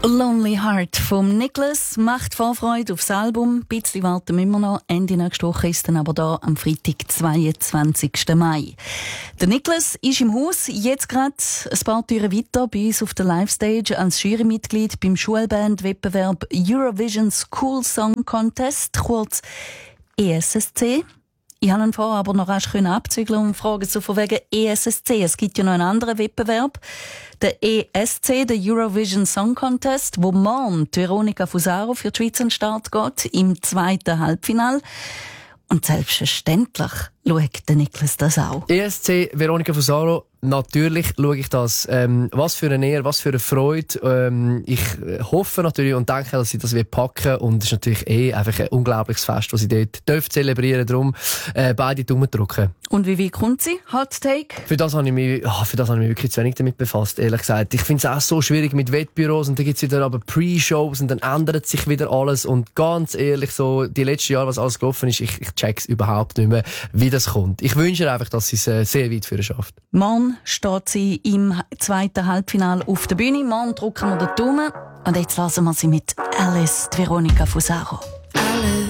Lonely Heart vom Nicholas macht Vorfreude aufs Album. Ein bisschen warten müssen wir noch. Ende nächste Woche ist dann aber da am Freitag, 22. Mai. Der Nicholas ist im Haus, jetzt gerade ein paar Türen weiter bei uns auf der Livestage als Jurymitglied beim Schulbandwettbewerb Eurovision School Song Contest, kurz ESSC. Ich konnte ihn vorher aber noch rasch abzügeln und fragen, so von wegen ESSC. Es gibt ja noch einen anderen Wettbewerb, der ESC, der Eurovision Song Contest, wo morgen Veronica Fusaro für die Schweiz an den Start geht, im zweiten Halbfinale. Und selbstverständlich schaut der Nicholas das auch. ESC, Veronica Fusaro, natürlich schaue ich das. Was für eine Ehre, was für eine Freude. Ich hoffe natürlich und denke, dass sie das packen. Und es ist natürlich einfach ein unglaubliches Fest, das sie dort dürfen zelebrieren. Darum beide Daumen drücken. Und wie kommt sie? Hot Take? Für das habe ich mich wirklich zu wenig damit befasst, ehrlich gesagt. Ich finde es auch so schwierig mit Wettbüros und dann gibt es wieder aber Pre-Shows und dann ändert sich wieder alles. Und ganz ehrlich, so die letzten Jahre, was alles gelaufen ist, ich check's überhaupt nicht mehr, wie das kommt. Ich wünsche ihr einfach, dass sie es sehr weit für schafft. Morgen steht sie im zweiten Halbfinale auf der Bühne. Morgen drücken wir den Daumen. Und jetzt lassen wir sie mit Alice, Veronica Fusaro.